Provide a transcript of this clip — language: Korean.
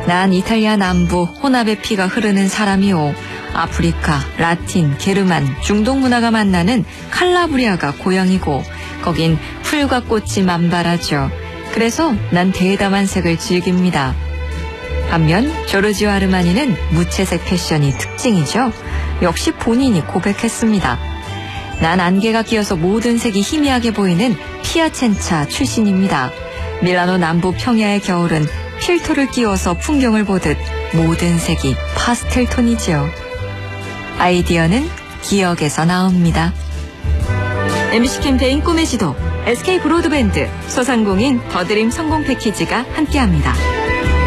난 이탈리아 남부 혼합의 피가 흐르는 사람이오. 아프리카, 라틴, 게르만, 중동 문화가 만나는 칼라브리아가 고향이고 거긴 풀과 꽃이 만발하죠. 그래서 난 대담한 색을 즐깁니다. 반면 조르지오 아르마니는 무채색 패션이 특징이죠. 역시 본인이 고백했습니다. 난 안개가 끼어서 모든 색이 희미하게 보이는 피아첸차 출신입니다. 밀라노 남부 평야의 겨울은 필터를 끼워서 풍경을 보듯 모든 색이 파스텔 톤이지요. 아이디어는 기억에서 나옵니다. MBC 캠페인 꿈의 지도, SK 브로드밴드, 소상공인 더드림 성공 패키지가 함께합니다.